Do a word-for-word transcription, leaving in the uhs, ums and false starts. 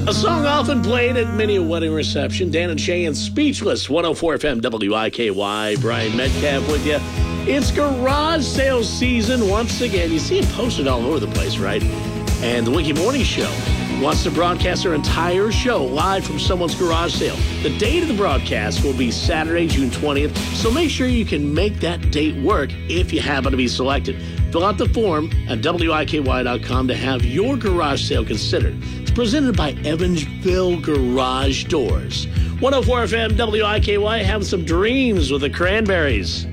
A song often played at many a wedding reception. Dan and Shay and Speechless, one oh four F M W I K Y. Brian Metcalf with you. It's garage sale season once again. You see it posted all over the place, right? And the Wiki Morning Show wants to broadcast their entire show live from someone's garage sale. The date of the broadcast will be Saturday, June twentieth, so make sure you can make that date work if you happen to be selected. Fill out the form at W I K Y dot com to have your garage sale considered. It's presented by Evansville Garage Doors. one oh four F M W I K Y, having some dreams with the Cranberries.